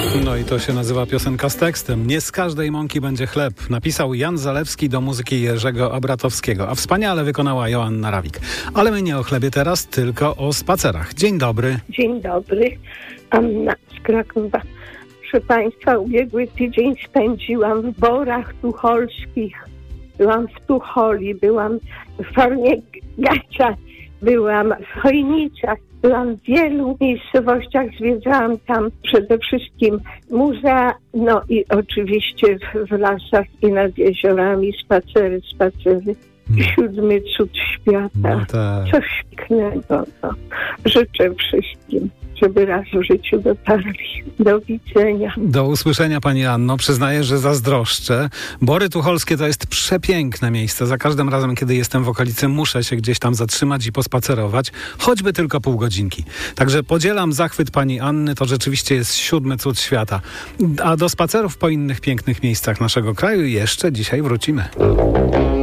No i to się nazywa piosenka z tekstem. Nie z każdej mąki będzie chleb. Napisał Jan Zalewski do muzyki Jerzego Abratowskiego, a wspaniale wykonała Joanna Rawik. Ale my nie o chlebie teraz, tylko o spacerach. Dzień dobry. Dzień dobry, Anna z Krakowa. Proszę Państwa, ubiegły tydzień spędziłam w Borach Tucholskich. Byłam w Tucholi, byłam w Farnie-Gacia, byłam w Chojnicach. Byłam w wielu miejscowościach, zwiedzałam tam przede wszystkim muzea, no i oczywiście w lasach i nad jeziorami spacery. 7 cud świata. No tak. Coś pięknego. No. Życzę wszystkim, żeby raz w życiu dotarli. Do widzenia. Do usłyszenia, pani Anno. Przyznaję, że zazdroszczę. Bory Tucholskie to jest przepiękne miejsce. Za każdym razem, kiedy jestem w okolicy, muszę się gdzieś tam zatrzymać i pospacerować. Choćby tylko pół godzinki. Także podzielam zachwyt pani Anny. To rzeczywiście jest 7 cud świata. A do spacerów po innych pięknych miejscach naszego kraju jeszcze dzisiaj wrócimy.